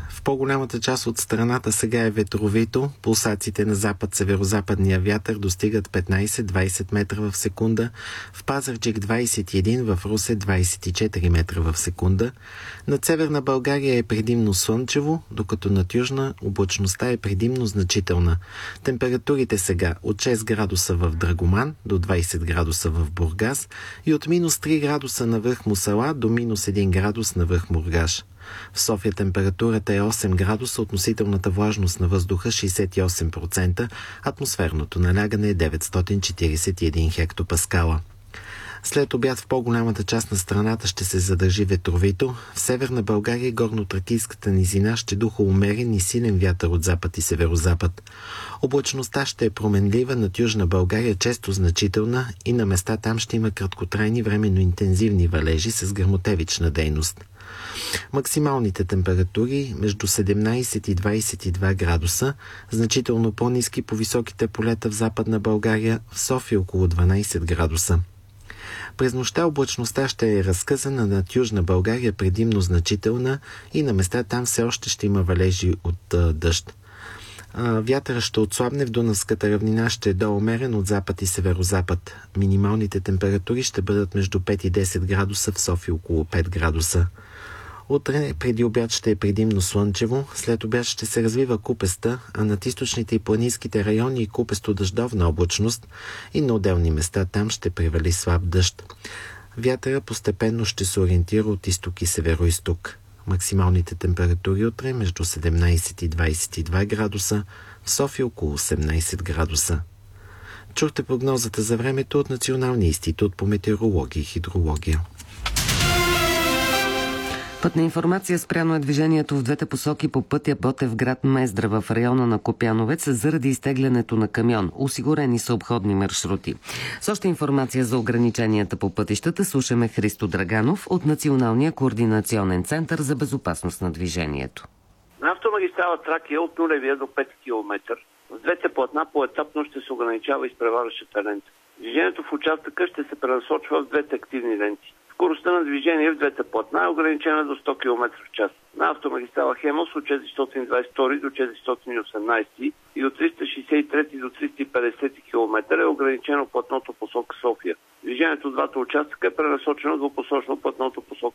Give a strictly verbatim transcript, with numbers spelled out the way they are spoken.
В по-голямата част от страната сега е ветровито. Пулсациите на запад-северозападния вятър достигат петнайсет-двайсет метра в секунда. В Пазарджик двайсет и един, в Русе двайсет и четири метра в секунда. Над северна България е предимно слънчево, докато над южна облачността е предимно значителна. Температурите сега от шест градуса в Драгоман до двайсет градуса в Бургас и от минус три градуса на връх Мусала до минус един градус на връх Мургаш. В София температурата е осем градуса, относителната влажност на въздуха шейсет и осем процента, атмосферното налягане е деветстотин четирийсет и един хектопаскала. След обяд в по-голямата част на страната ще се задържи ветровито. В северна България и горно-тракийската низина ще духа умерен и силен вятър от запад и северозапад. Облачността ще е променлива, над южна България често значителна и на места там ще има краткотрайни временно интензивни валежи с гръмотевична дейност. Максималните температури между седемнайсет и двайсет и два градуса, значително по-ниски по високите полета в западна България, в София около дванайсет градуса. През нощта облачността ще е разкъсана, над южна България предимно значителна и на места там все още ще има валежи от а, дъжд. А, вятъра ще отслабне, в Дунавската равнина ще е доумерен от запад и северозапад. Минималните температури ще бъдат между пет и десет градуса, в София около пет градуса. Утре преди обяд ще е предимно слънчево, след обяд ще се развива купеста, а над източните и планинските райони и купесто-дъждовна облачност и на отделни места там ще превали слаб дъжд. Вятъра постепенно ще се ориентира от изток и северо-изток. Максималните температури утре между седемнайсет и двайсет и два градуса, в София около осемнайсет градуса. Чухте прогнозата за времето от Националния институт по метеорология и хидрология. Пътна информация: спряно е движението в двете посоки по пътя Ботевград – Мездра в района на Копяновец заради изтеглянето на камион. Осигурени са обходни маршрути. С още информация за ограниченията по пътищата слушаме Христо Драганов от Националния координационен център за безопасност на движението. На автомагистрала Тракия от нулевия до пети километър в двете платна поетапно ще се ограничава изпреварващата лента. Движението в участъка ще се пренасочва в двете активни ленти. Скоростта на движение в двете платна е ограничена до сто километра в час. На автомагистрала Хемос от четиристотин двайсет и втори до четиристотин и осемнайсети и от триста шейсет и трети до триста и петдесети километър е ограничено платното посока София. Движението в двата участъка е пренасочено двупосочно платното посока